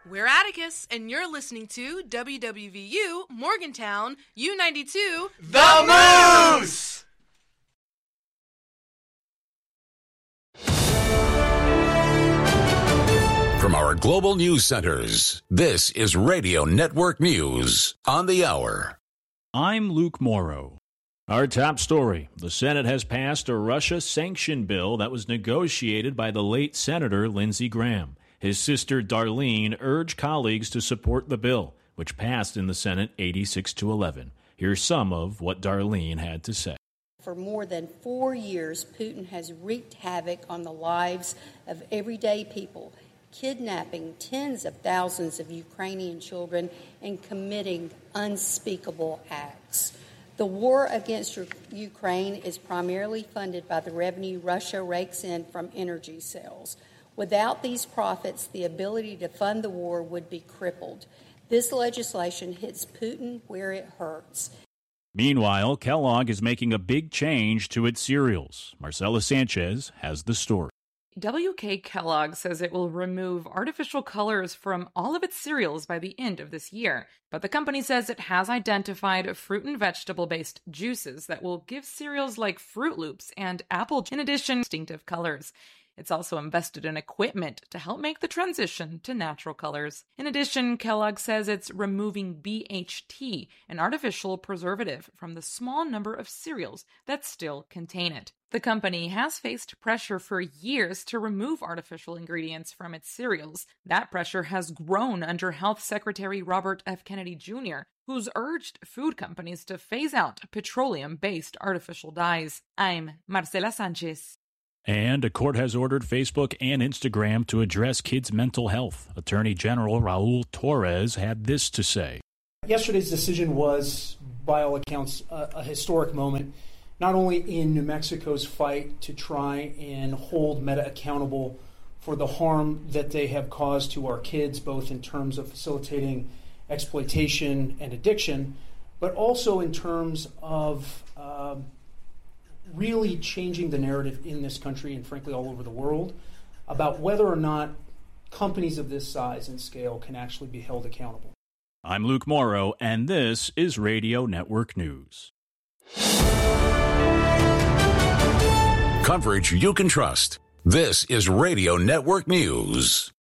We're Atticus, and you're listening to WWVU Morgantown U92 The Moose! From our global news centers, this is Radio Network News on the Hour. I'm Luke Morrow. Our top story: the Senate has passed a Russia sanction bill that was negotiated by the late Senator Lindsey Graham. His sister Darlene urged colleagues to support the bill, which passed in the Senate 86-11. Here's some of what Darlene had to say. For more than 4 years, Putin has wreaked havoc on the lives of everyday people, kidnapping tens of thousands of Ukrainian children and committing unspeakable acts. The war against Ukraine is primarily funded by the revenue Russia rakes in from energy sales. Without these profits, the ability to fund the war would be crippled. This legislation hits Putin where it hurts. Meanwhile, Kellogg is making a big change to its cereals. Marcela Sanchez has the story. WK Kellogg says it will remove artificial colors from all of its cereals by the end of this year. But the company says it has identified fruit and vegetable-based juices that will give cereals like Froot Loops and Apple, in addition, distinctive colors. It's also invested in equipment to help make the transition to natural colors. In addition, Kellogg says it's removing BHT, an artificial preservative, from the small number of cereals that still contain it. The company has faced pressure for years to remove artificial ingredients from its cereals. That pressure has grown under Health Secretary Robert F. Kennedy Jr., who's urged food companies to phase out petroleum-based artificial dyes. I'm Marcela Sanchez. And a court has ordered Facebook and Instagram to address kids' mental health. Attorney General Raul Torres had this to say. Yesterday's decision was, by all accounts, a historic moment, not only in New Mexico's fight to try and hold Meta accountable for the harm that they have caused to our kids, both in terms of facilitating exploitation and addiction, but also in terms of really changing the narrative in this country and frankly all over the world about whether or not companies of this size and scale can actually be held accountable. I'm Luke Morrow, and this is Radio Network News. Coverage you can trust. This is Radio Network News.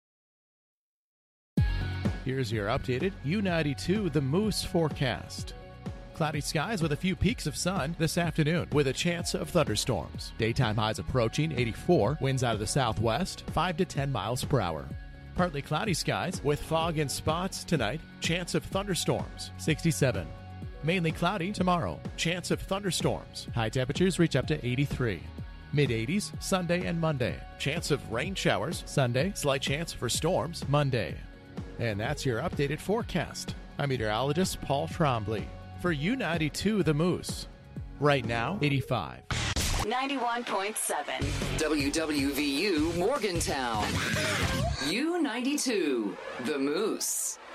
Here's your updated U92 The Moose forecast. Cloudy skies with a few peaks of sun this afternoon with a chance of thunderstorms. Daytime highs approaching 84, winds out of the southwest, 5 to 10 miles per hour. Partly cloudy skies with fog in spots tonight, chance of thunderstorms, 67. Mainly cloudy tomorrow, chance of thunderstorms. High temperatures reach up to 83. Mid-80s Sunday and Monday. Chance of rain showers Sunday, slight chance for storms Monday. And that's your updated forecast. I'm meteorologist Paul Trombley for U92 The Moose. Right now, 85. 91.7 WWVU Morgantown. U92 The Moose.